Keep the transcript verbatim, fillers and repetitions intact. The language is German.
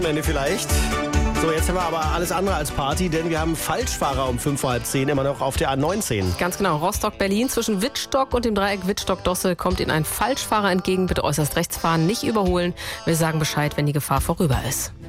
Ende vielleicht. So, jetzt haben wir aber alles andere als Party, denn wir haben Falschfahrer um fünf vor halb zehn immer noch auf der A neunzehn. Ganz genau, Rostock-Berlin zwischen Wittstock und dem Dreieck Wittstock-Dosse kommt Ihnen ein Falschfahrer entgegen. Bitte äußerst rechts fahren, nicht überholen. Wir sagen Bescheid, wenn die Gefahr vorüber ist.